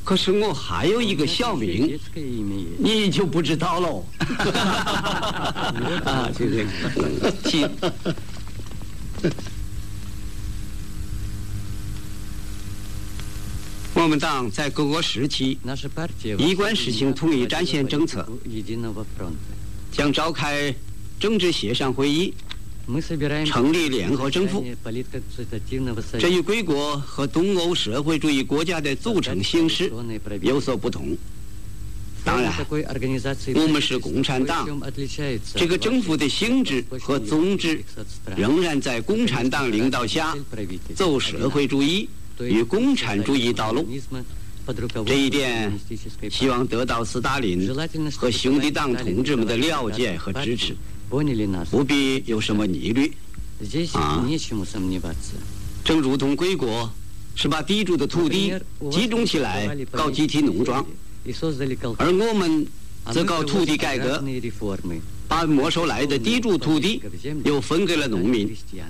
可是我还有一个小名，你就不知道喽。啊，这个，请。我们党在各个时期一贯实行统一战线政策，将召开政治协商会议，成立联合政府。这与贵国和东欧社会主义国家的组成形式有所不同。当然，我们是共产党，这个政府的性质和宗旨仍然在共产党领导下走社会主义与共产主义道路。这一点希望得到斯大林和兄弟党同志们的了解和支持，不必有什么疑虑。正如同贵国是把地主的土地集中起来搞集体农庄，而我们则搞土地改革，把没收来的地主土地又分给了农民。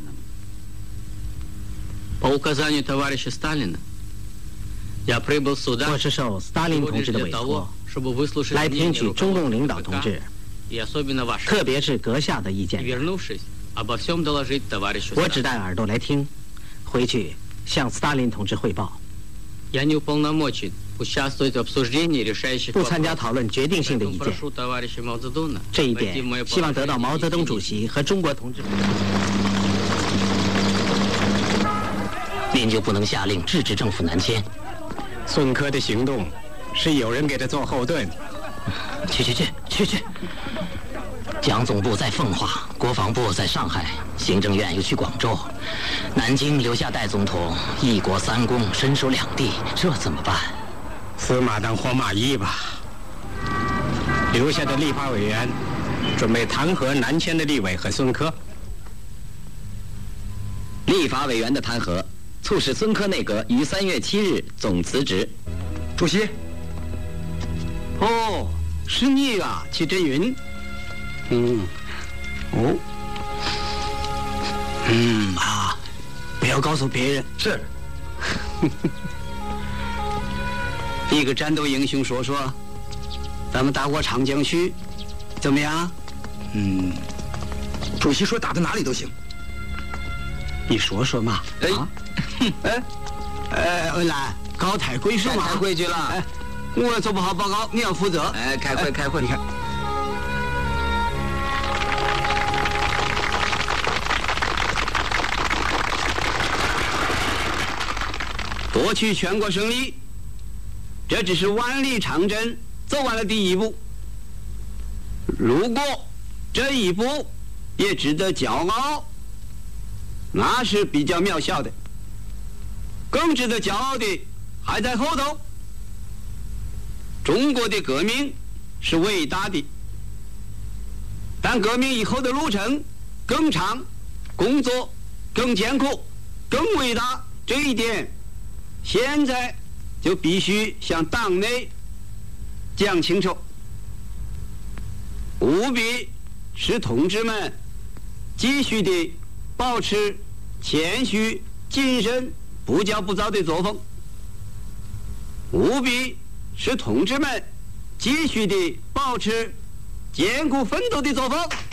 По указанию товарища Сталина, я прибыл сюда, 我是受斯大林同志的委托，来听取中共领导同志，特别是阁下的意见。我只带耳朵来听，回去向斯大林同志汇报。不参加讨论决定性的意见。这一点，希望得到毛泽东主席和中国同志们。 您就不能下令制止政府南迁？ 孙科的行动是有人给他做后盾。 去！蒋总部在奉化，国防部在上海，行政院又去广州，南京留下戴总统，一国三公，身守两地，这怎么办？ 死马当活马医吧。留下的立法委员准备弹劾南迁的立委和孙科。 立法委员的弹劾，促使孙科内阁于3月7日总辞职。 主席。 哦，是你啊，戚振云。不要告诉别人。 是。 一个战斗英雄说，咱们打过长江去，怎么样？ 主席说打到哪里都行。 你说嘛。恩来，搞太规矩嘛。 太规矩了。 我做不好报告，你要负责。 开会。 你看。夺取全国胜利，这只是万里长征走完了第一步。如果这一步也值得骄傲，那是比较渺小的。更值得骄傲的还在后头。中国的革命是伟大的，但革命以后的路程更长，工作更艰苦，更伟大。这一点现在就必须向党内讲清楚，务必使同志们继续的保持谦虚谨慎不骄不躁的作风，务必使同志们继续的保持艰苦奋斗的作风。